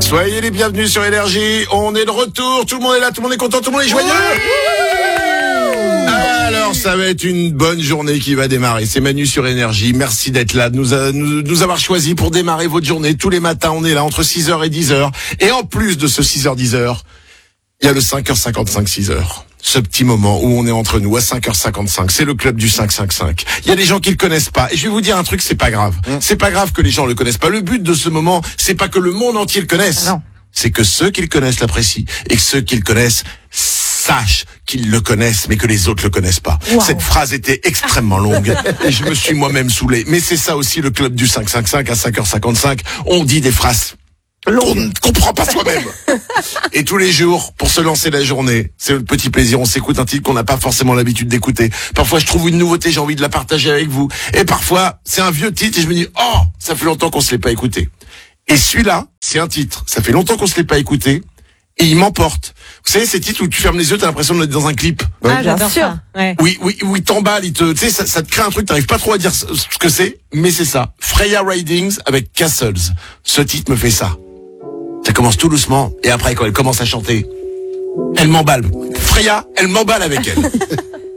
Soyez les bienvenus sur Énergie. On est de retour. Tout le monde est là, tout le monde est content, tout le monde est joyeux. Alors, ça va être une bonne journée qui va démarrer. C'est Manu sur Énergie. Merci d'être là, de nous avoir choisis pour démarrer votre journée. Tous les matins, on est là entre 6h et 10h. Et en plus de ce 6h, 10h, il y a le 5h55, 6h. Ce petit moment où on est entre nous à 5h55. C'est le club du 555. Il y a des gens qui le connaissent pas. Et je vais vous dire un truc, c'est pas grave. C'est pas grave que les gens le connaissent pas. Le but de ce moment, c'est pas que le monde entier le connaisse. Non. C'est que ceux qui le connaissent l'apprécient. Et que ceux qui le connaissent sachent qu'ils le connaissent, mais que les autres le connaissent pas. Wow. Cette phrase était extrêmement longue. Et je me suis moi-même saoulé. Mais c'est ça aussi le club du 555 à 5h55. On dit des phrases qu'on ne comprend pas soi-même. Et tous les jours, pour se lancer la journée, c'est le petit plaisir, on s'écoute un titre qu'on n'a pas forcément l'habitude d'écouter. Parfois, je trouve une nouveauté, j'ai envie de la partager avec vous. Et parfois, c'est un vieux titre et je me dis, oh, ça fait longtemps qu'on se l'est pas écouté. Et celui-là, c'est un titre, ça fait longtemps qu'on se l'est pas écouté, et il m'emporte. Vous savez, ces titres où tu fermes les yeux, t'as l'impression d'être dans un clip. Ah, bien sûr. Ouais. Oui, où il t'emballe, tu sais, ça te crée un truc, t'arrives pas trop à dire ce que c'est, mais c'est ça. Freya Ridings avec Castles. Ce titre me fait ça. Ça commence tout doucement, et après, quand elle commence à chanter, elle m'emballe. Freya, elle m'emballe avec elle.